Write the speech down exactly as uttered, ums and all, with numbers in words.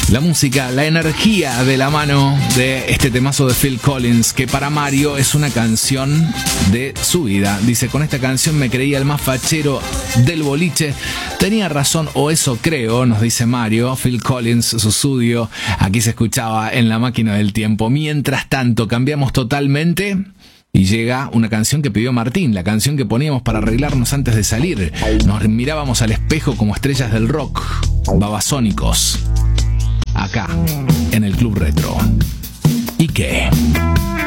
La música, la energía de la mano de este temazo de Phil Collins, que para Mario es una canción de su vida. Dice, con esta canción me creía el más fachero del boliche. Tenía razón, o eso creo, nos dice Mario. Phil Collins, su estudio, aquí se escuchaba en La Máquina del Tiempo. Mientras tanto, cambiamos totalmente y llega una canción que pidió Martín, la canción que poníamos para arreglarnos antes de salir. Nos mirábamos al espejo como estrellas del rock, babasónicos. Acá, en el Club Retro. ¿Y qué?